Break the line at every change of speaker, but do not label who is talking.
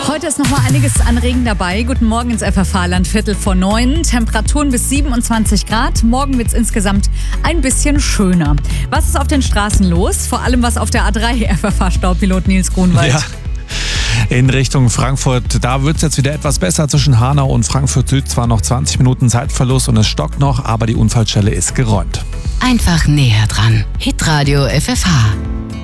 Heute ist noch mal einiges an Regen dabei. Guten Morgen ins FFH-Land, 8:45. Temperaturen bis 27 Grad. Morgen wird es insgesamt ein bisschen schöner. Was ist auf den Straßen los? Vor allem was auf der A3, FFH-Staupilot Nils Grunwald.
Ja. In Richtung Frankfurt, da wird es jetzt wieder etwas besser. Zwischen Hanau und Frankfurt Süd zwar noch 20 Minuten Zeitverlust und es stockt noch, aber die Unfallstelle ist geräumt.
Einfach näher dran. Hitradio FFH.